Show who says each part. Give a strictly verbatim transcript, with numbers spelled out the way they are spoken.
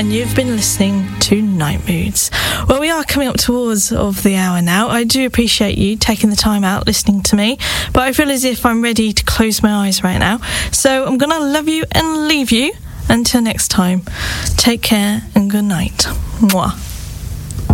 Speaker 1: And you've been listening to Night Moods. Well, we are coming up towards of the hour now. I do appreciate you taking the time out listening to me, but I feel as if I'm ready to close my eyes right now. So I'm going to love you and leave you until next time. Take care and good night. Mwah.